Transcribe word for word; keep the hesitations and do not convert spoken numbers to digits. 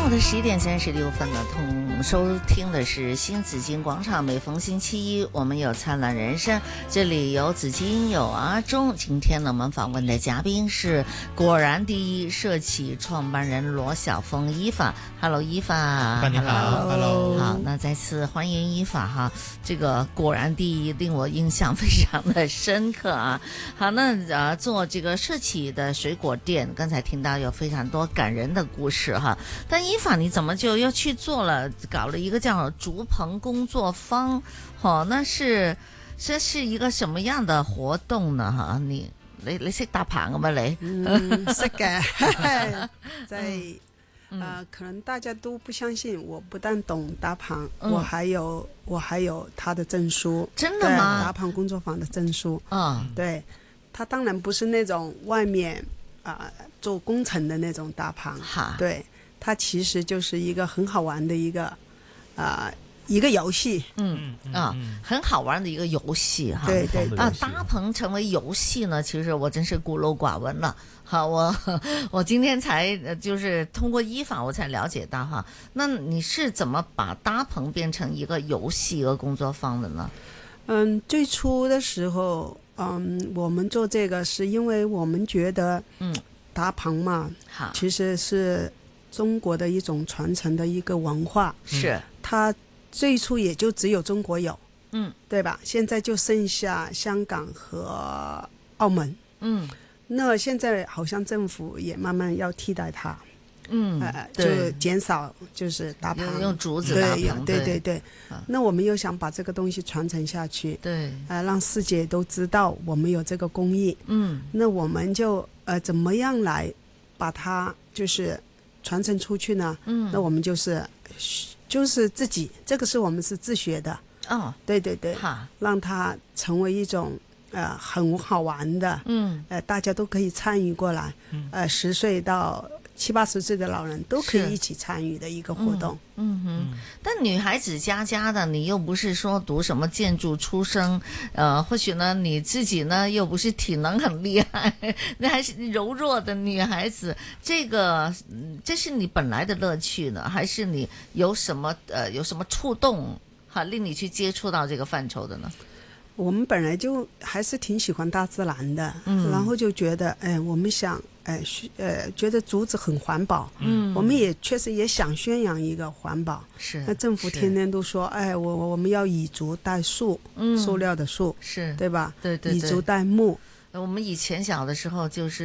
午的十一点三十六分呢，同收听的是新紫金广场。每逢星期一，我们有灿烂人生，这里有紫金，有阿忠。今天呢，我们访问的嘉宾是果然第一社企创办人罗晓峰伊法。Hello， 伊法。 你好 ，Hello。 好，那再次欢迎伊法哈。这个果然第一令我印象非常的深刻啊。好，那呃，做这个社企的水果店，刚才听到有非常多感人的故事哈。但伊法你怎么就又去做了，搞了一个叫竹棚工作坊？哦，那是这是一个什么样的活动呢？哈，你你你識搭棚嘅咩你？ 嗯，識嘅，在呃，可能大家都不相信，我不但懂搭棚，嗯、我还有我还有他的证书。 真的吗？ 搭棚工作坊的证书。 嗯， 对，他当然不是那种外面啊、呃、做工程的那种搭棚。 哈， 对。它其实就是一个很好玩的一个啊、呃、一个游戏， 嗯啊，很好玩的一个游戏哈。 对对啊，搭棚成为游戏呢，其实我真是孤陋寡闻了。好，我我今天才就是通过伊法我才了解到哈。那你是怎么把搭棚变成一个游戏一个工作坊的呢？ 嗯，最初的时候，嗯，我们做这个是因为我们觉得，嗯，搭棚嘛， 好， 其实是中国的一种传承的一个文化， 是它最初也就只有中国有， 嗯， 对吧？现在就剩下香港和澳门， 嗯， 那现在好像政府也慢慢要替代它， 嗯， 呃，就减少就是搭棚， 用竹子搭棚， 对对对对。那我们又想把这个东西传承下去， 对， 呃，让世界都知道我们有这个工艺， 嗯， 那我们就呃怎么样来把它就是传承出去呢？嗯，那我们就是就是自己，这个是我们是自学的哦， 对对对， 哈， 让它成为一种呃很好玩的，嗯，呃大家都可以参与过来，嗯、呃十岁到七八十岁的老人都可以一起参与的一个活动。 嗯, 嗯哼，嗯，但女孩子家家的，你又不是说读什么建筑出身，呃，或许呢你自己呢又不是体能很厉害，那还是柔弱的女孩子，这个这是你本来的乐趣呢，还是你有什么呃有什么触动哈令你去接触到这个范畴的呢？ 我们本来就还是挺喜欢大自然的，嗯，然后就觉得，哎，我们想，哎，呃，觉得竹子很环保，嗯，我们也确实也想宣扬一个环保， 是。 那政府天天都说，哎，我我们要以竹代树，嗯，塑料的树， 是， 对吧？ 对对对， 以竹代木。 我们以前小的时候就是。